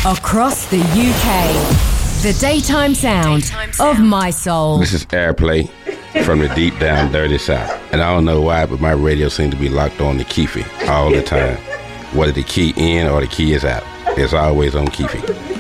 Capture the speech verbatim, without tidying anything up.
Across the U K, the daytime sound, daytime sound. of my soul. This is Airplay from the deep down dirty south. And I don't know why, but my radio seems to be locked on the Keefe all the time. Whether the key in or the key is out, it's always on Keefe.